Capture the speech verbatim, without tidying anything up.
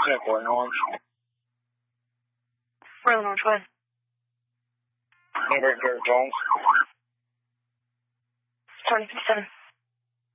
Yeah, boy, no one. Roland, which way? Number Garrett Jones. twenty fifty-seven.